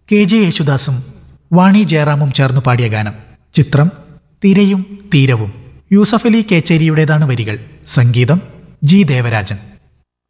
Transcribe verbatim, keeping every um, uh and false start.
K J യേശുദാസും വാണി ജയറാമും ചേർന്നു പാടിയ ഗാനം. ചിത്രം തിരയും തീരവും. യൂസഫ് അലി കേച്ചേരിയുടേതാണ് വരികൾ. സംഗീതം ജി ദേവരാജൻ.